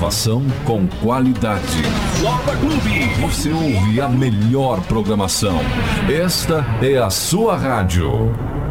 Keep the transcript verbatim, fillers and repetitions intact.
Informação com qualidade. Copa Clube. Você ouve a melhor programação. Esta é a sua rádio.